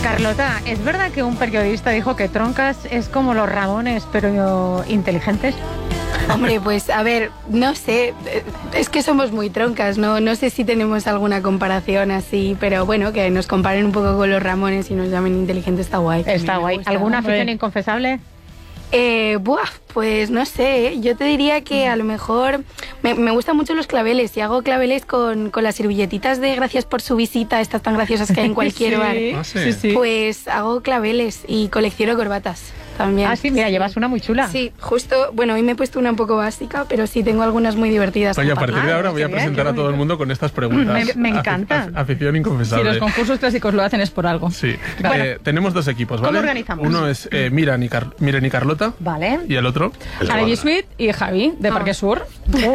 Carlota, ¿es verdad que un periodista dijo que Troncas es como los Ramones, pero inteligentes? Hombre, pues a ver, no sé, es que somos muy troncas, no sé si tenemos alguna comparación así, pero bueno, que nos comparen un poco con los Ramones y nos llamen inteligentes está guay. Está guay. ¿Alguna afición inconfesable? Pues no sé, yo te diría que a lo mejor me gustan mucho los claveles y hago claveles con las servilletitas de gracias por su visita, estas tan graciosas que hay en cualquier bar. Sí. Pues hago claveles y colecciono corbatas también. Ah, sí, mira, llevas una muy chula. Sí, justo, bueno, hoy me he puesto una un poco básica, pero sí tengo algunas muy divertidas. Oye, a partir de ahora voy a presentar a todo el mundo con estas preguntas. Me encanta. Afición inconfesable. Si los concursos clásicos lo hacen es por algo. Sí. Bueno, tenemos dos equipos, ¿vale? ¿cómo organizamos? Uno es Miren y Carlota. Vale. Y el otro... Ivy Sweet y Javi, de Parque Sur.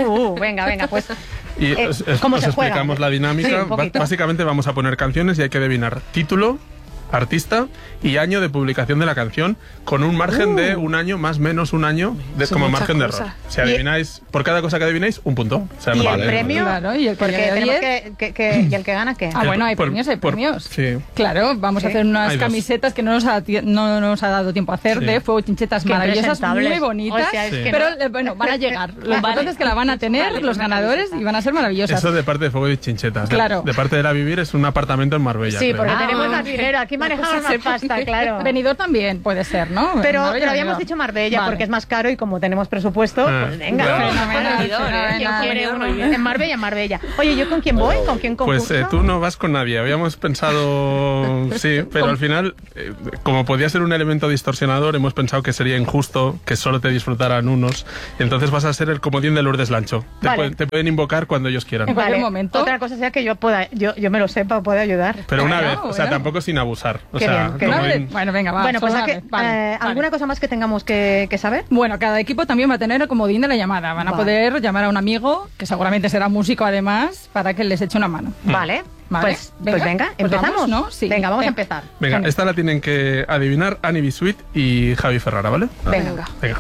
Venga, pues... Y ¿cómo os se juega? explicamos la dinámica. Sí, un poquito. Básicamente vamos a poner canciones y hay que adivinar título, artista y año de publicación de la canción con un margen de un año, más menos un año, como margen de error. Si adivináis, por cada cosa que adivináis, un punto. O sea, ¿Y vale. el premio? Claro, y el que Porque gana tenemos 10. ¿y el que gana qué? Ah, bueno, hay Por- premios, hay por- premios. sí. Claro, vamos a hacer unas Hay dos. camisetas que no nos ha dado tiempo a hacer, Sí. de fuego chinchetas Qué maravillosas, presentables. muy bonitas, O sea, es que pero no. bueno, van a llegar. Lo importante es que la van a tener los ganadores y van a ser maravillosas. Eso de parte de Fuego y Chinchetas. Claro. De parte de la Vivir es un apartamento en Marbella. Sí, creo. porque tenemos más dinero. Aquí manejamos más pasta, claro. Benidorm también puede ser, ¿no? Pero Marbella, habíamos Benidorm. dicho Marbella Vale. porque es más caro y como tenemos presupuesto, pues venga. Bueno. Fenomenal, ¿Quién quiere uno? En Marbella. Oye, ¿yo con quién voy? ¿Con quién concurso? Pues tú no vas con nadie. Habíamos pensado, sí, pero al final, como podía ser un elemento distorsionador, hemos pensado que sería injusto que solo te disfrutaran unos. Entonces vas a ser el comodín de Lourdes Lancho. Vale. Te pueden invocar cuando ellos quieran. En cualquier momento. Otra cosa sea que yo me lo sepa o pueda ayudar. Pero una Bueno, vez, o sea, bueno. tampoco sin abusar. O Qué sea, bien, qué Una comodín. vez. Bueno, venga, va. Bueno, pues solo aquí, una vez. Vale, ¿alguna vale. cosa más que tengamos que saber? Bueno, cada equipo también va a tener el comodín de la llamada. Van a Vale. poder llamar a un amigo, que seguramente será músico además, para que les eche una mano. Vale. Vale. Pues venga, Pues empezamos. vamos, ¿no? Sí. Venga, vamos a Venga. empezar. Venga, esta la tienen que adivinar Annie B. Sweet y Javi Ferrara, ¿vale? Venga. Venga.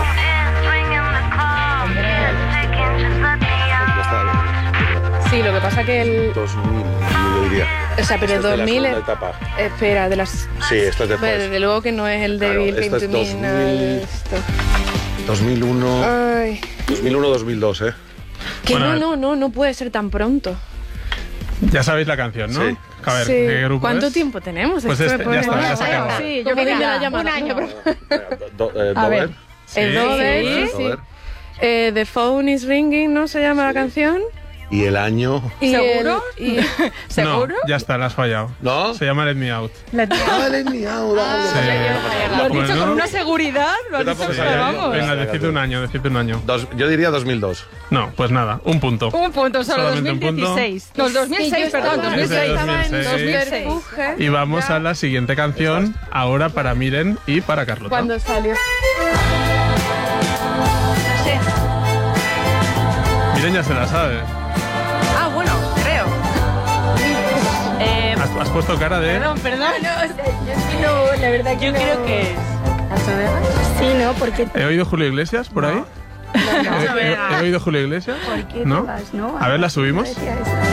Sí, lo que pasa que el... 2000, yo diría. O sea, pero el Esta es de la 2000... segunda etapa. Espera, de las... Sí, esto es después. Desde luego que no es el de Claro, Bill esto es Clinton, 2000. esto. 2001, Ay, 2001-2002, ¿eh? que Bueno, no puede ser tan pronto. Ya sabéis la canción, ¿no? Sí. A ver, Sí. ¿qué grupo ¿Cuánto es? tiempo tenemos? Pues Esto este, me ya pone- está, ya se Bueno, acabó. sí, yo Pues creo que venga, la llamada. un año. A ver. Sí. El Dover, Sí. sí. Dover. The Phone is Ringing, ¿no? Se llama la canción. Y el año... Y ¿Seguro? y ¿Seguro? No, ya está, la has fallado. ¿No? Se llama Let Me Out. Dale, mi auda. Sí. Lo has dicho Bueno. con una seguridad, lo has Yo dicho, tampoco pero sabía. vamos. Venga, decid un año. Yo diría 2002. No, pues nada, un punto. Un punto, solo Solamente un punto. 2016. No, 2006, perdón, Es de 2006. 2006. 2006. Y vamos a la siguiente canción, ahora para Miren y para Carlota. Cuando salió. Miren ya se la sabe. Ah, bueno, creo. Has puesto cara de... Perdón. No, la verdad que Yo no. creo que es. Sí, ¿no? Porque... ¿He oído Julio Iglesias por ahí? ¿He oído Julio Iglesias? ¿Por qué ¿No? te vas, no? A ver, ¿la subimos? Decía eso.